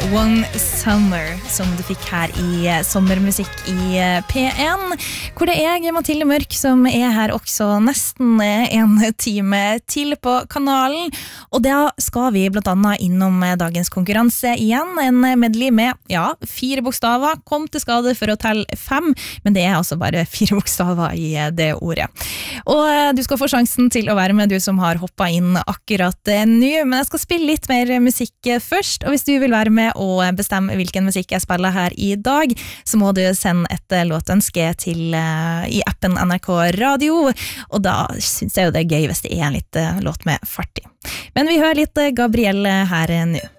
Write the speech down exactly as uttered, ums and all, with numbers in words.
One Summer, som du fikk her i sommermusikk i P en, hvor det er jeg, Mathilde Mørk, som er her også nesten en time til på kanalen, og da skal vi blant annet innom dagens konkurranse igjen, en medley med, ja, fire bokstaver, kom til skade for å telle fem, men det er altså bare fire bokstaver i det ordet. Og du skal få sjansen til å være med, du som har hoppet inn akkurat nå, men jeg skal spille litt mer musikk først, og hvis du vil være med og bestemme hvilken musikk jeg spiller her i dag, så må du sende et låtønske til uh, i appen N R K Radio, og da synes jeg jo det er gøy hvis det er en litt uh, låt med fart i. Men vi hører litt uh, Gabrielle her nå.